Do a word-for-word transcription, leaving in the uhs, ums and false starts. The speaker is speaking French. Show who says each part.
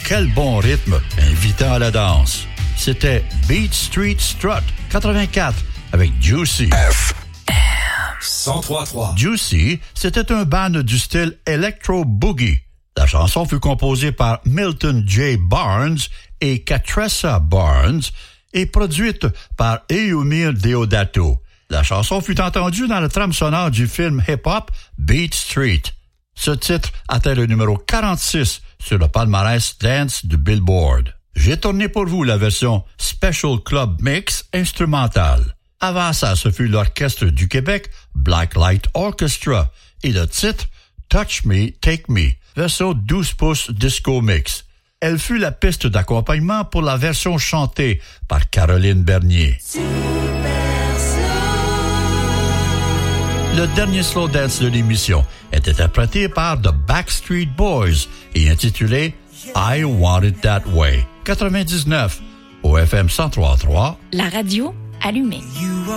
Speaker 1: quel bon rythme, invitant à la danse. C'était Beat Street Strut quatre-vingt-quatre avec Juicy.
Speaker 2: F M cent trois trois.
Speaker 1: Juicy, c'était un band du style Electro Boogie. La chanson fut composée par Milton J. Barnes et Katressa Barnes et produite par Eumir Deodato. La chanson fut entendue dans la trame sonore du film hip-hop Beat Street. Ce titre atteint le numéro quarante-six sur le palmarès Dance du Billboard. J'ai tourné pour vous la version Special Club Mix instrumentale. Avant ça, ce fut l'Orchestre du Québec, Blacklight Orchestra, et le titre Touch Me, Take Me, version douze pouces Disco Mix. Elle fut la piste d'accompagnement pour la version chantée par Caroline Bernier. Le dernier slow dance de l'émission est interprété par The Backstreet Boys et intitulé I Want It That Way. quatre-vingt-dix-neuf au F M cent trois trois.
Speaker 3: La radio allumée.